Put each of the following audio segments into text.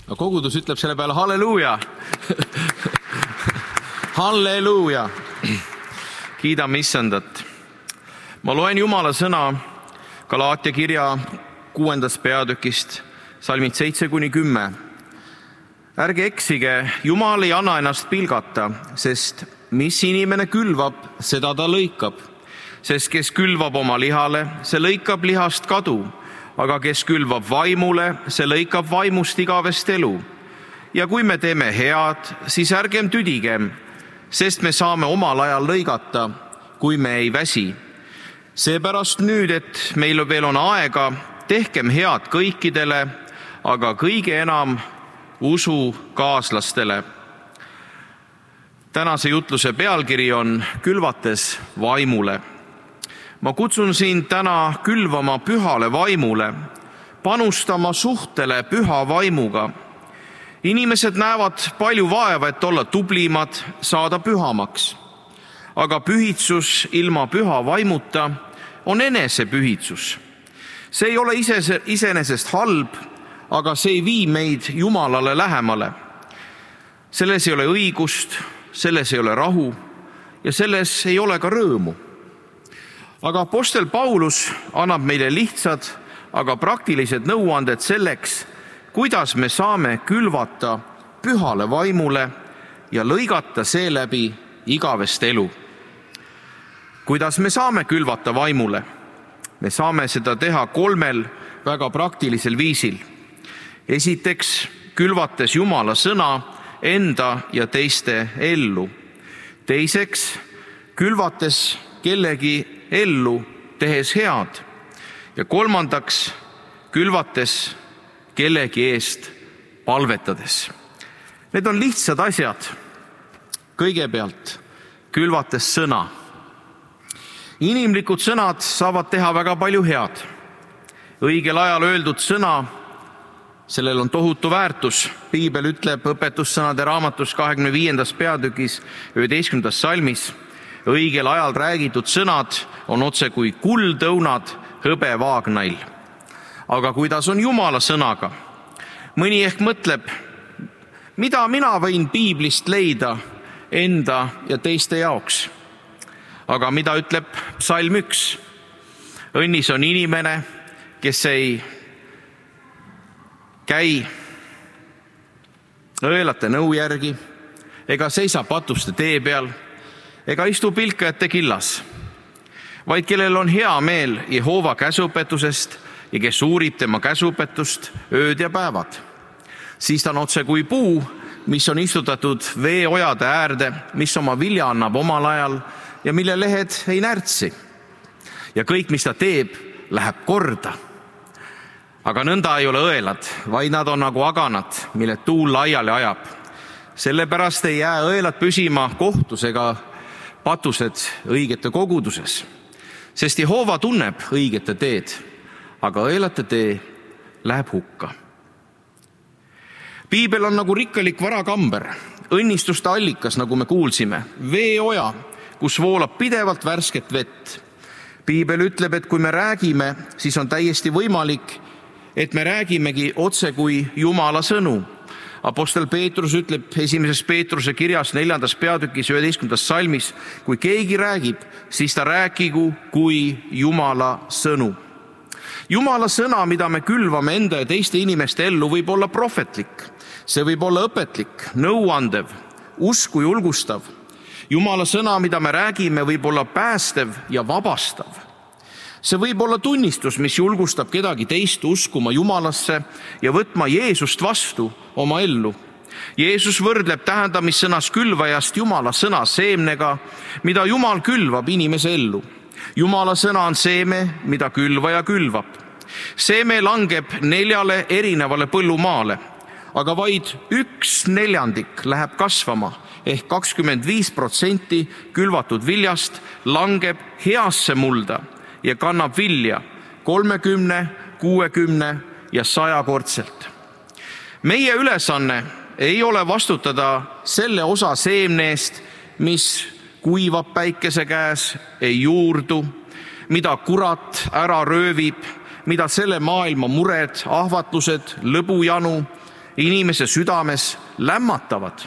No, kogudus ütleb selle peale halleluuja. Halleluuja. Kiidame Issandat. Ma loen Jumala sõna Galaatia kirja 6. peatükist, salmid 7-10. Ärge eksige, Jumal ei anna ennast pilgata, sest mis inimene külvab, seda ta lõikab. Sest kes külvab oma lihale, see lõikab lihast kadu, aga kes külvab vaimule, see lõikab vaimust igavest elu. Ja kui me teeme head, siis ärgem tüdigem, sest me saame omal ajal lõigata, kui me ei väsi. Seepärast nüüd, et meil veel on aega, tehkem head kõikidele, aga kõige enam usukaaslastele. Tänase jutluse pealkiri on Külvates vaimule. Ma kutsun sind täna külvama pühale vaimule, panustama suhtele püha vaimuga. Inimesed näevad palju vaeva, et olla tublimad, saada pühamaks. Aga pühitsus ilma püha vaimuta on enesepühitsus. See ei ole iseenesest halb, aga see ei vii meid Jumalale lähemale. Selles ei ole õigust, selles ei ole rahu ja selles ei ole ka rõõmu. Aga apostel Paulus annab meile lihtsad, aga praktilised nõuanded selleks, kuidas me saame külvata pühale vaimule ja lõigata seeläbi igavest elu. Kuidas me saame külvata vaimule? Me saame seda teha 3 väga praktilisel viisil. Esiteks, külvates Jumala sõna enda ja teiste ellu. Teiseks, külvates kellegi ellu, tehes head. Ja 3, külvates kellegi eest palvetades. Need on lihtsad asjad. Kõigepealt, külvates sõna. Inimlikud sõnad saavad teha väga palju head. Õigel ajal öeldud sõna, sellel on tohutu väärtus. Piibel ütleb õpetussõnade raamatus 25. peatükis 11. salmis, õigel ajal räägitud sõnad on otse kui kuldõunad hõbevaagnail. Aga kuidas on Jumala sõnaga? Mõni ehk mõtleb, mida mina võin piiblist leida enda ja teiste jaoks? Aga mida ütleb psalm 1? Õnnis on inimene, kes ei käi õelate nõu järgi, ega seisa patuste tee peal, ega istu pilkajate killas, vaid kellel on hea meel Jehova käsuõpetusest ja kes uurib tema käsuõpetust ööd ja päevad. Siis ta on otse kui puu, mis on istutatud veeojade äärde, mis oma vilja annab omal ajal ja mille lehed ei närtsi. Ja kõik, mis ta teeb, läheb korda. Aga nõnda ei ole õelad, vaid nad on nagu aganad, mille tuul laiali ajab. Sellepärast ei jää õelad püsima kohtus ega patused õigete koguduses. Sest Jehova tunneb õigete teed, aga õelate tee läheb hukka. Piibel on nagu rikkalik varakamber, õnnistuste allikas, nagu me kuulsime, veeoja, kus voolab pidevalt värsket vett. Piibel ütleb, et kui me räägime, siis on täiesti võimalik, et me räägimegi otse kui Jumala sõnu. Apostel Peetrus ütleb 1. Peetruse kirjas 4. peatükis 11. salmis, kui keegi räägib, siis ta rääkigu kui Jumala sõnu. Jumala sõna, mida me külvame enda ja teiste inimeste ellu, võib olla prohvetlik. See võib olla õpetlik, nõuandev, usku julgustav. Jumala sõna, mida me räägime, võib olla päästev ja vabastav. See võib olla tunnistus, mis julgustab kedagi teist uskuma Jumalasse ja võtma Jeesust vastu oma ellu. Jeesus võrdleb tähendamissõnas külvajast Jumala sõna seemnega, mida Jumal külvab inimese ellu. Jumala sõna on seeme, mida külvaja külvab. Seeme langeb 4 erinevale põllumaale, aga vaid 1/4 läheb kasvama, ehk 25% külvatud viljast langeb heasse mulda ja kannab vilja 30, 60 ja 100-kordselt. Meie ülesanne ei ole vastutada selle osa seemne eest, mis kuivab päikese käes, ei juurdu, mida kurat ära röövib, mida selle maailma mured, ahvatlused, lõbujanu inimese südames lämmatavad.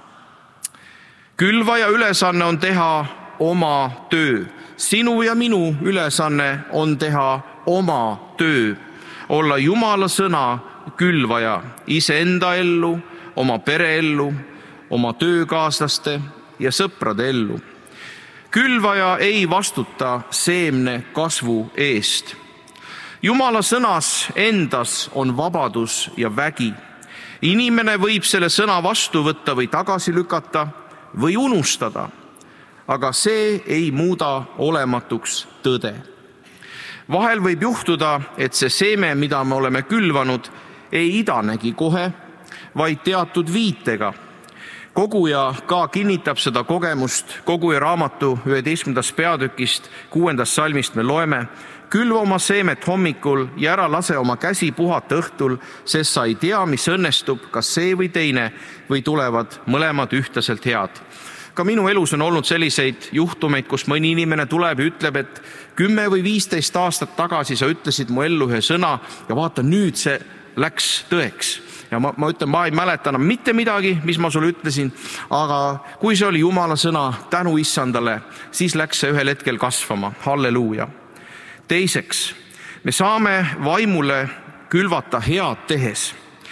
Külvaja ülesanne on teha oma töö. Sinu ja minu ülesanne on teha oma töö. Olla Jumala sõna külvaja iseenda ellu, oma pere ellu, oma töökaaslaste ja sõprade ellu. Külvaja ei vastuta seemne kasvu eest. Jumala sõnas endas on vabadus ja vägi. Inimene võib selle sõna vastu võtta või tagasi lükata või unustada, aga see ei muuda olematuks tõde. Vahel võib juhtuda, et see seeme, mida me oleme külvanud, ei idanegi kohe, vaid teatud viitega. Koguja ka kinnitab seda kogemust. Koguja raamatu 11. peatükist 6. salmist me loeme: külva oma seemet hommikul ja ära lase oma käsi puhata õhtul, sest sa ei tea, mis õnnestub, kas see või teine, või tulevad mõlemad ühtlaselt head. Ka minu elus on olnud selliseid juhtumeid, kus mõni inimene tuleb ja ütleb, et 10 või 15 aastat tagasi sa ütlesid mu ellu ühe sõna ja vaata, nüüd see läks tõeks. Ja ma ütlen, ma ei mäleta enam mitte midagi, mis ma sulle ütlesin, aga kui see oli Jumala sõna, tänu Issandale, siis läks see ühel hetkel kasvama. Halleluuja. Teiseks, me saame vaimule külvata head tehes.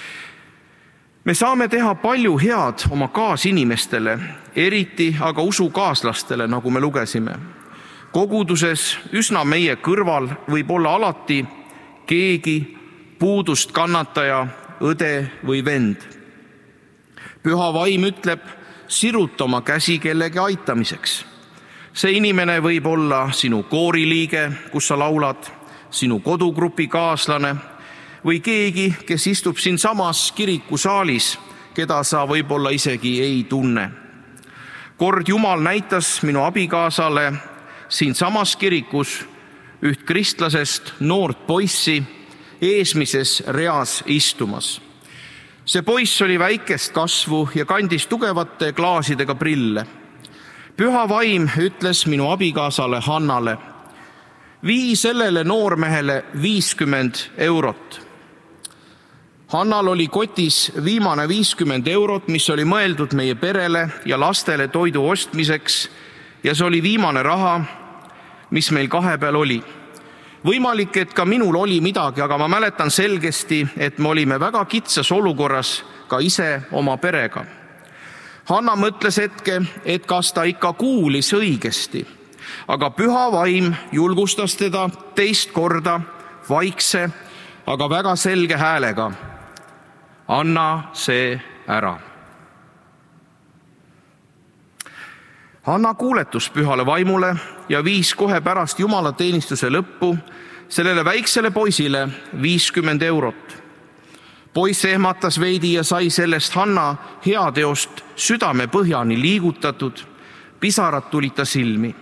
Me saame teha palju head oma kaasinimestele, eriti aga usukaaslastele, nagu me lugesime. Koguduses üsna meie kõrval võib olla alati keegi puudust kannataja, õde või vend. Püha vaim ütleb, siruta oma käsi kellegi aitamiseks. See inimene võib olla sinu kooriliige, kus sa laulad, sinu kodugrupi kaaslane või keegi, kes istub siin samas kirikusaalis, keda sa võib-olla isegi ei tunne. Kord Jumal näitas minu abikaasale siin samas kirikus üht kristlasest noort poissi eesmises reas istumas. See poiss oli väikest kasvu ja kandis tugevate klaasidega prille. Püha vaim ütles minu abikaasale Hannale: vii sellele noormehele 50 eurot. Hannal oli kotis viimane 50 eurot, mis oli mõeldud meie perele ja lastele toidu ostmiseks, ja see oli viimane raha, mis meil kahe peal oli. Võimalik, et ka minul oli midagi, aga ma mäletan selgesti, et me olime väga kitsas olukorras ka ise oma perega. Hanna mõtles hetke, et kas ta ikka kuulis õigesti, aga püha vaim julgustas teda teist korda vaikse, aga väga selge häälega: anna see ära. Hanna kuuletus pühale vaimule ja viis kohe pärast jumalateenistuse lõppu sellele väiksele poisile 50 eurot. Poiss ehmatas veidi ja sai sellest Hanna heateost südame põhjani liigutatud, pisarad tulid ta silmi.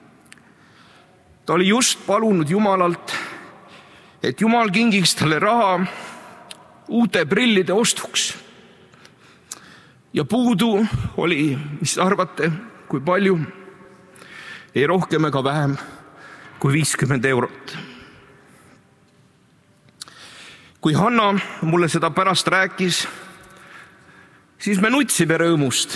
Ta oli just palunud Jumalalt, et Jumal kingiks talle raha uute prillide ostuks. Ja puudu oli, mis arvate, kui palju? Ei rohkem ega vähem kui 50 eurot. Kui Hanna mulle seda pärast rääkis, siis me nutsime rõõmust.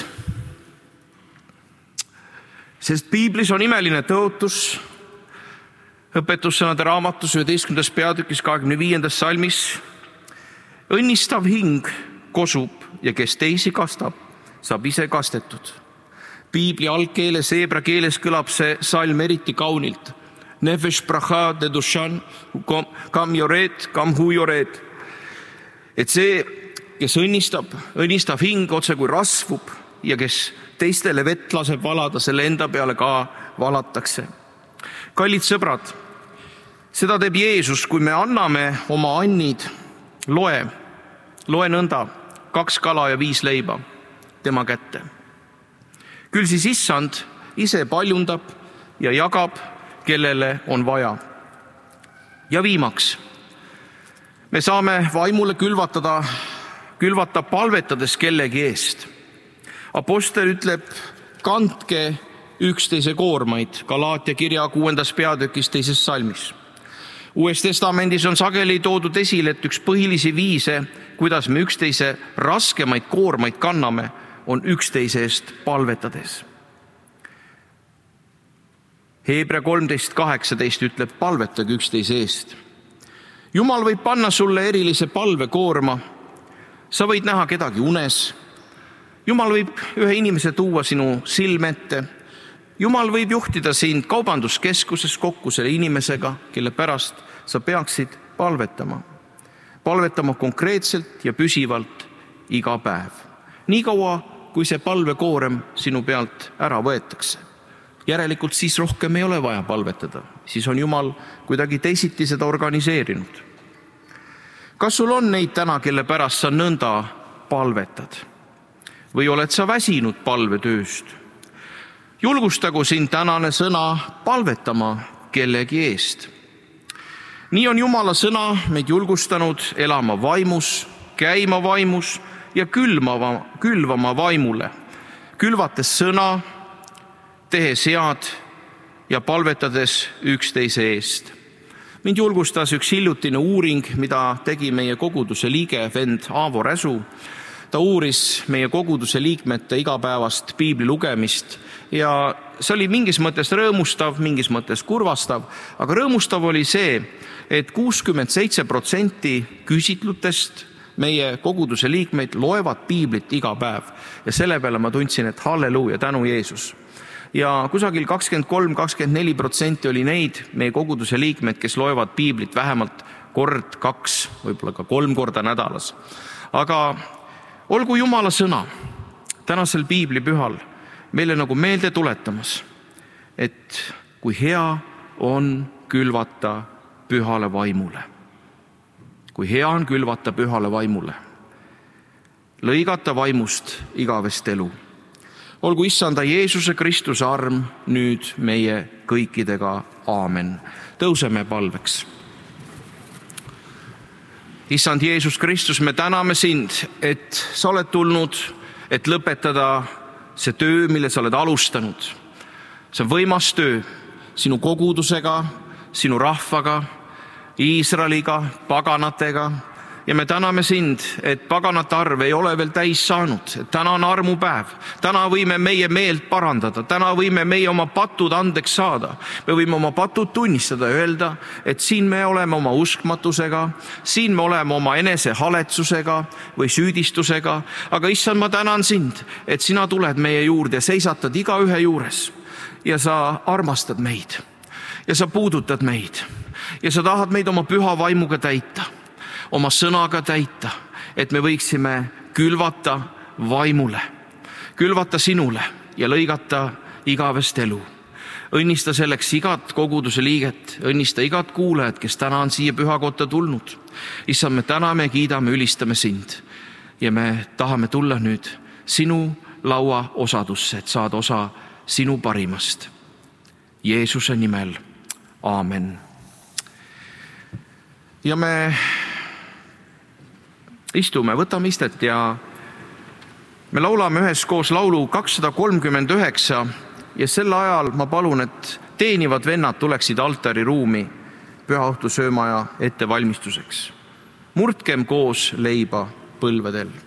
Sest piiblis on imeline tõotus, õpetussõnade raamatus 11. peatükis 25. salmis: õnnistav hing kosub ja kes teisi kastab, saab ise kastetud. Piibli algkeeles, heebra keeles kõlab see salm eriti kaunilt. Nefesh bracha de dushan, kam jored, kam hu jored. Et see, kes õnnistav hing otse kui rasvub ja kes teistele vett laseb valada, selle enda peale ka valatakse. Kallid sõbrad, seda teeb Jeesus, kui me anname oma annid. Loe nõnda, 2 kala ja 5 leiba tema kätte. Küll siis Issand ise paljundab ja jagab, kellele on vaja. Ja viimaks, me saame vaimule külvata palvetades kellegi eest. Apostel ütleb, kandke üksteise koormaid, Galaatia kirja 6. peatükis 2. salmis. Uues testamendis on sageli toodud esile, et üks põhilisi viise, kuidas me üksteise raskemaid koormaid kanname, on üksteise eest palvetades. Hebra 13:18 ütleb, palvetage üksteise eest. Jumal võib panna sulle erilise palvekoorma. Sa võid näha kedagi unes. Jumal võib ühe inimese tuua sinu silme ette. Jumal võib juhtida sind kaubanduskeskuses kokku selle inimesega, kelle pärast sa peaksid palvetama. Palvetama konkreetselt ja püsivalt iga päev. Nii kaua, kui see palvekoorem sinu pealt ära võetakse. Järelikult siis rohkem ei ole vaja palvetada. Siis on Jumal kuidagi teisiti seda organiseerinud. Kas sul on neid täna, kelle pärast sa nõnda palvetad? Või oled sa väsinud palvetööst? Julgustagu sind tänane sõna palvetama kellegi eest. Nii on Jumala sõna meid julgustanud elama vaimus, käima vaimus ja külvama vaimule, külvates sõna, tehes head ja palvetades üksteise eest. Mind julgustas üks hiljutine uuring, mida tegi meie koguduse liige vend Aavo Räsu. Ta uuris meie koguduse liikmete igapäevast piibli lugemist ja see oli mingis mõttes rõõmustav, mingis mõttes kurvastav, aga rõõmustav oli see, et 67% küsitlutest meie koguduse liikmeid loevad piiblit iga päev ja selle peale ma tundsin, et halleluuja, tänu Jeesus. Ja kusagil 23-24% oli neid meie koguduse liikmed, kes loevad piiblit vähemalt kord, 2, võib-olla ka 3 korda nädalas. Aga olgu Jumala sõna tänasel piiblipühal meile nagu meelde tuletamas, et kui hea on külvata pühale vaimule. Kui hea on külvata pühale vaimule. Lõigata vaimust igavest elu. Olgu Issanda Jeesuse Kristuse arm nüüd meie kõikidega. Aamen. Tõuseme palveks. Issand Jeesus Kristus, me täname sind, et sa oled tulnud, et lõpetada see töö, mille sa oled alustanud. See on võimas töö sinu kogudusega, sinu rahvaga, Iisraeliga, paganatega. Ja me täname sind, et paganate arv ei ole veel täis saanud. Täna on armupäev. Täna võime meie meelt parandada. Täna võime meie oma patud andeks saada. Me võime oma patud tunnistada ja öelda, et siin me oleme oma uskmatusega, siin me oleme oma enese haletsusega või süüdistusega. Aga issand, ma tänan sind, et sina tuled meie juurde ja seisatad iga ühe juures. Ja sa armastad meid. Ja sa puudutad meid. Ja sa tahad meid oma püha vaimuga täita. Oma sõnaga täita, et me võiksime külvata vaimule, külvata sinule ja lõigata igavest elu. Õnnista selleks igat koguduse liiget, õnnista igat kuulajat, kes täna on siia pühakotta tulnud. Issand, me täname, kiidame, ülistame sind ja me tahame tulla nüüd sinu laua osadusse, et saada osa sinu parimast. Jeesuse nimel. Aamen. Ja me istume, võtame istet ja me laulame üheskoos laulu 239 ja sel ajal ma palun, et teenivad vennad tuleksid altariruumi pühaõhtu söömaja ettevalmistuseks. Murdkem koos leiba põlvedel.